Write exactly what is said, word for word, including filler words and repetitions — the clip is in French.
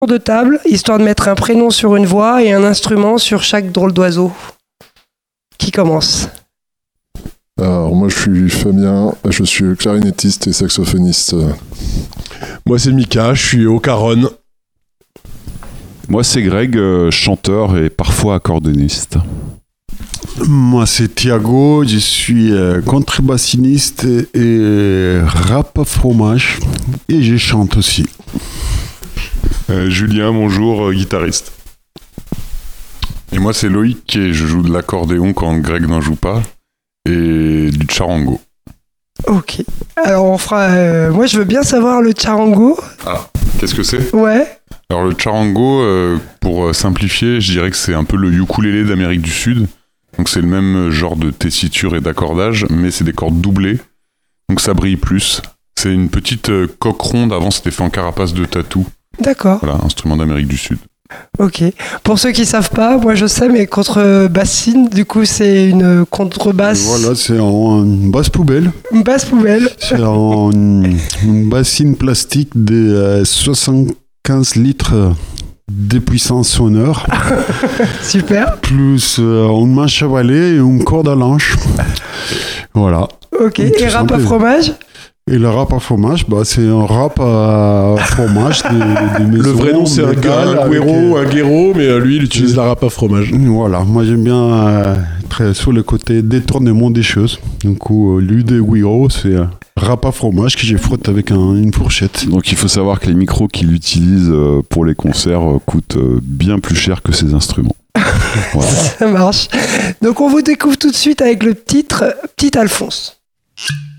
de table, histoire de mettre un prénom sur une voix et un instrument sur chaque drôle d'oiseau. Qui commence ? Alors moi je suis Fabien, je suis clarinettiste et saxophoniste. Moi c'est Mika, je suis au caronne. Moi c'est Greg, euh, chanteur et parfois accordéoniste. Moi c'est Thiago, je suis euh, contrebassiniste et, et rap à fromage et je chante aussi. Euh, Julien, bonjour, euh, guitariste. Et moi c'est Loïc et je joue de l'accordéon quand Greg n'en joue pas et du charango. Ok. Alors on fera. Euh, moi je veux bien savoir le charango. Ah, qu'est-ce que c'est ? Ouais. Alors le charango, euh, pour simplifier, je dirais que c'est un peu le ukulélé d'Amérique du Sud. Donc c'est le même genre de tessiture et d'accordage, mais c'est des cordes doublées. Donc ça brille plus. C'est une petite euh, coque ronde, avant c'était fait en carapace de tatou. D'accord. Voilà, instrument d'Amérique du Sud. Ok. Pour ceux qui savent pas, moi je sais, mais contrebassine, du coup c'est une contrebasse. Voilà, c'est en une basse poubelle. Une basse poubelle. C'est en une, une bassine plastique de euh, soixante-quinze litres de puissance sonore. Super. Plus euh, une manche à balai et une corde à linge. Voilà. Ok. Et rap à fromage ? Et le rap à fromage, bah, c'est un rap à fromage. Des, des maisons, Le vrai nom c'est un gars, Agüero, un Guéro, mais lui il utilise la rap à fromage. Voilà, moi j'aime bien euh, être sur le côté détournement des choses. Du coup, euh, lui de Guiro, c'est euh, rap à fromage que j'ai frotte avec un, une fourchette. Donc il faut savoir que les micros qu'il utilise euh, pour les concerts euh, coûtent euh, bien plus cher que ses instruments. Voilà. Ça marche. Donc on vous découvre tout de suite avec le titre Petit Alphonse.